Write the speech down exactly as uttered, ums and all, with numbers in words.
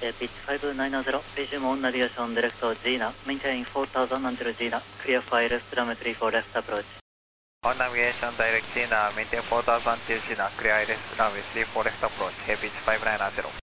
pitch five nine zero, resume on navigation direct Gina, maintain four thousand until Gina, clear file left runway three four left approach. On navigation direct Gina, maintain four thousand till Gina, clear left runway three four left approach, pitch five nine zero.